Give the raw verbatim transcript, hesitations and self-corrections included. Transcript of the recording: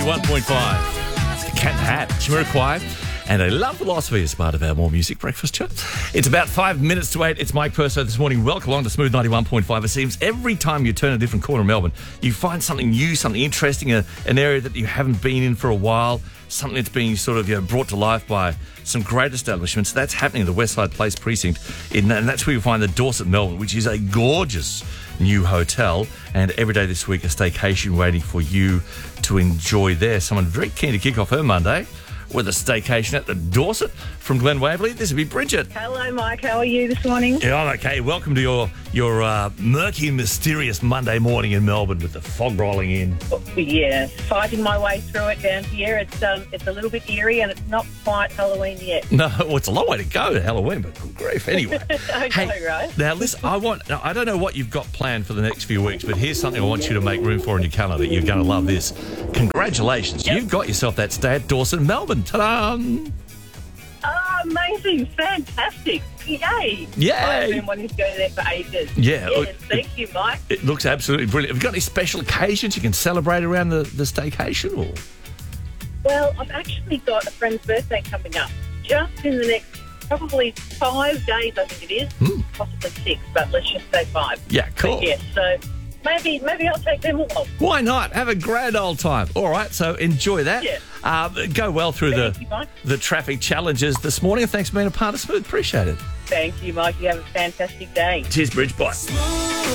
one point five. Cat Hat, Jamiroquai, and a love philosophy as part of our More Music Breakfast show. It's about five minutes to eight. It's Mike Purso this morning. Welcome along to Smooth ninety-one point five. It seems every time you turn a different corner of Melbourne, you find something new, something interesting, a, an area that you haven't been in for a while, something that's being sort of you know, brought to life by some great establishments. That's happening at the Westside Place precinct, in, and that's where you find the Dorset Melbourne, which is a gorgeous new hotel, and every day this week a staycation waiting for you to enjoy there. Someone very keen to kick off her Monday with a staycation at the Dorset from Glen Waverley. This would be Bridget. Hello, Mike. How are you this morning? Yeah, I'm okay. Welcome to your your uh, murky and mysterious Monday morning in Melbourne with the fog rolling in. Oh, yeah, fighting my way through it down here. It's um, it's a little bit eerie and it's not quite Halloween yet. No, well, it's a long way to go to Halloween, but good grief. Anyway. I hey, know, right? Now, listen, I want. Now, I don't know what you've got planned for the next few weeks, but here's something I want you to make room for in your calendar. You're going to love this. Congratulations. Yep. You've got yourself that stay at Dorset, Melbourne. Ta-da! Oh, amazing. Fantastic. Yay. Yay. I've been wanting to go there for ages. Yeah. Yes, Look, thank you, Mike. It looks absolutely brilliant. Have you got any special occasions you can celebrate around the, the staycation? Or? Well, I've actually got a friend's birthday coming up just in the next probably five days, I think it is. Hmm. Possibly six, but let's just say five. Yeah, cool. But yes, so maybe, maybe I'll take them along. Why not? Have a grand old time. All right, so enjoy that. Yeah. Uh, go well through Thank the you, Mike. the traffic challenges this morning. Thanks for being a part of Smooth. Appreciate it. Thank you, Mike. You have a fantastic day. Cheers, Bridge. Bye.